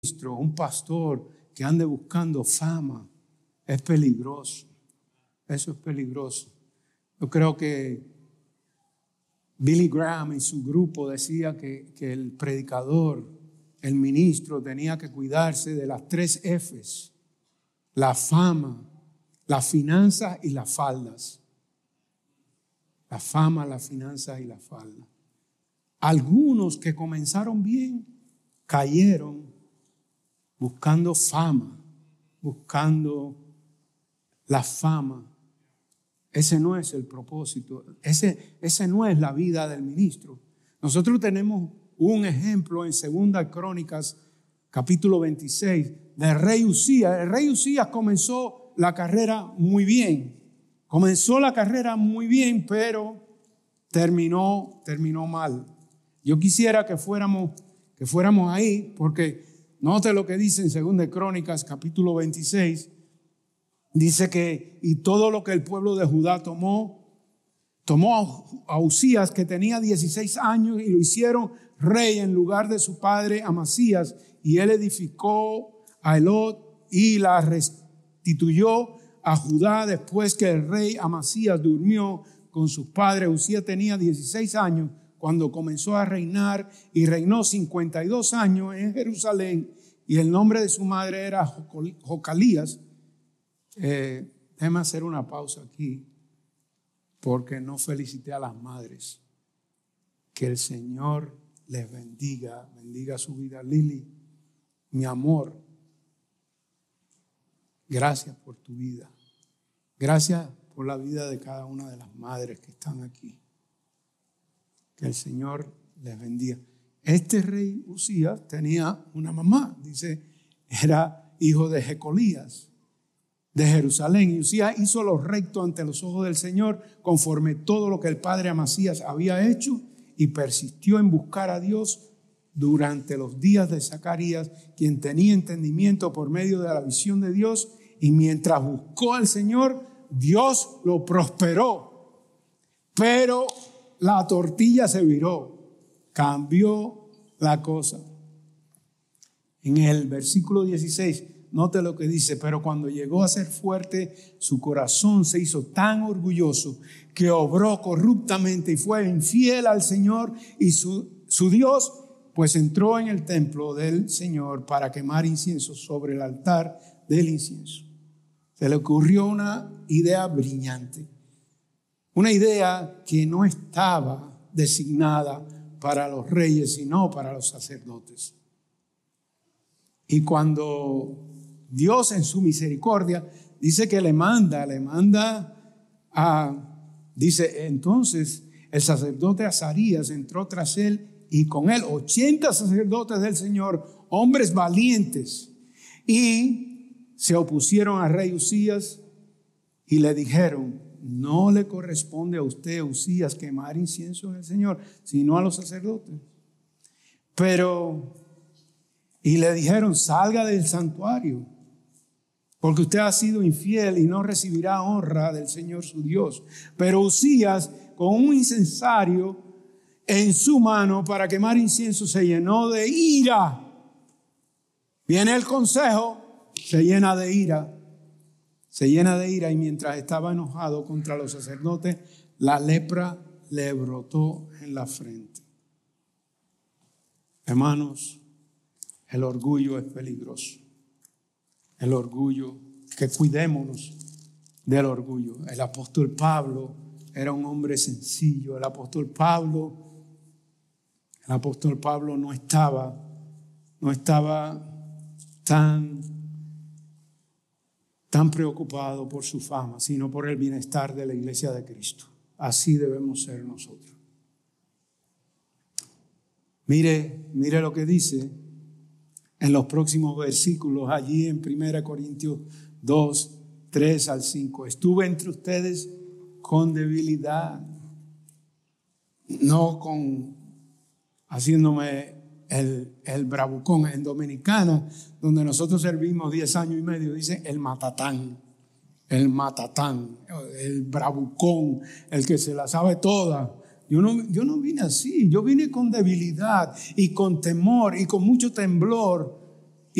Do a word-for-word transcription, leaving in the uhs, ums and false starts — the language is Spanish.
un pastor que ande buscando fama es peligroso. Eso es peligroso. Yo creo que Billy Graham y su grupo decía que, que el predicador, el ministro, tenía que cuidarse de las tres Fs: la fama, las finanzas y las faldas. La fama, las finanzas y las faldas. Algunos que comenzaron bien cayeron buscando fama, buscando la fama. Ese no es el propósito, ese, ese no es la vida del ministro. Nosotros tenemos un ejemplo en Segunda Crónicas, capítulo veintiséis, del rey Uzías. El rey Uzías comenzó la carrera muy bien, comenzó la carrera muy bien, pero terminó, terminó mal. Yo quisiera que fuéramos, que fuéramos ahí, porque note lo que dice en Segunda Crónicas, capítulo veintiséis. Dice que, y todo lo que el pueblo de Judá tomó, tomó a Uzías, que tenía dieciséis años, y lo hicieron rey en lugar de su padre Amasías, y él edificó a Elot y la restituyó a Judá después que el rey Amasías durmió con sus padres. Uzías tenía dieciséis años cuando comenzó a reinar, y reinó cincuenta y dos años en Jerusalén, y el nombre de su madre era Jocalías. Eh, déjame hacer una pausa aquí, porque no felicité a las madres. Que el Señor les bendiga, bendiga su vida. Lili, mi amor, gracias por tu vida. Gracias por la vida de cada una de las madres que están aquí. Que el Señor les bendiga. Este rey Uzías tenía una mamá, dice, era hijo de Jecolías, de Jerusalén. Y Uzías hizo lo recto ante los ojos del Señor, conforme todo lo que el padre Amasías había hecho, y persistió en buscar a Dios durante los días de Zacarías, quien tenía entendimiento por medio de la visión de Dios. Y mientras buscó al Señor, Dios lo prosperó. Pero la tortilla se viró, cambió la cosa. En el versículo dieciséis, note lo que dice: pero cuando llegó a ser fuerte, su corazón se hizo tan orgulloso que obró corruptamente y fue infiel al Señor y su, su Dios, pues entró en el templo del Señor para quemar incienso sobre el altar del incienso. Se le ocurrió una idea brillante, una idea que no estaba designada para los reyes, sino para los sacerdotes. Y cuando Dios en su misericordia dice que le manda, le manda a, dice, entonces el sacerdote Azarías entró tras él y con él ochenta sacerdotes del Señor, hombres valientes, y se opusieron al rey Uzías y le dijeron: no le corresponde a usted, Uzías, quemar incienso en el Señor, sino a los sacerdotes. Pero, y le dijeron: salga del santuario, porque usted ha sido infiel y no recibirá honra del Señor su Dios. Pero Uzías, con un incensario en su mano para quemar incienso, se llenó de ira. Viene el consejo, se llena de ira. Se llena de ira, y mientras estaba enojado contra los sacerdotes, la lepra le brotó en la frente. Hermanos, el orgullo es peligroso. El orgullo, que cuidémonos del orgullo. El apóstol Pablo era un hombre sencillo. El apóstol Pablo, el apóstol Pablo no estaba, no estaba tan, tan preocupado por su fama, sino por el bienestar de la iglesia de Cristo. Así debemos ser nosotros. Mire, mire lo que dice en los próximos versículos, allí en primera Corintios dos, tres al cinco. Estuve entre ustedes con debilidad, no con haciéndome el, el bravucón. En Dominicana, donde nosotros servimos diez años y medio, dice el matatán, el matatán, el bravucón, el que se la sabe toda. Yo no, yo no vine así, yo vine con debilidad y con temor y con mucho temblor